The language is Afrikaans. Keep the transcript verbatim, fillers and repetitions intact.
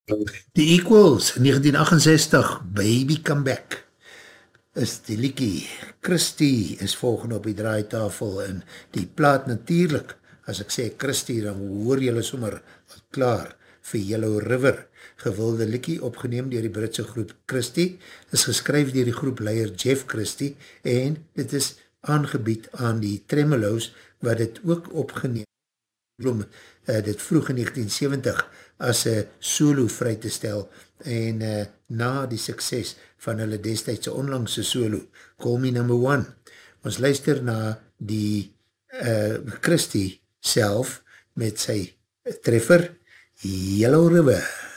Die Equals, negentien achtenzestig, Baby Come Back, is die liekie. Christy is volgende op die draaitafel en die plaat natuurlijk, as ek sê Christy, dan hoor jylle sommer klaar vir Yellow River. Gewilde liekie opgeneem dier die Britse groep Christy, is geskryf dier die groep leier Jeff Christy en dit is aangebied aan die Tremolos wat dit ook opgeneem om uh, dit vroeg in negentien sewentig as een solo vry te stel en uh, na die sukses van hulle destijdse onlangse solo, Call Me Number One. Ons luister na die uh, Christy self met sy treffer Yellow River.